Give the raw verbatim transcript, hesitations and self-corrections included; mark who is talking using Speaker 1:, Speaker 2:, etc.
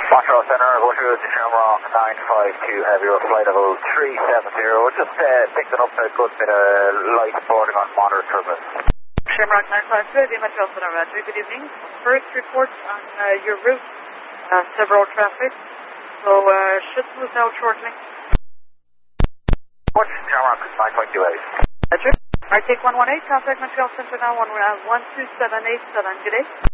Speaker 1: Montreal Center, go through to Shamrock nine five two, have your flight level three seven zero. Just uh, picking up a good bit of light boarding on moderate turbulence.
Speaker 2: Shamrock nine five two, the Montreal Center, Roger. Good evening. First report on uh, your route, uh, several traffic, so uh, should move out shortly.
Speaker 1: What's Shamrock nine five two eight?
Speaker 2: Roger. I take one one eight, contact Montreal Center now, one two seven eight seven, good day.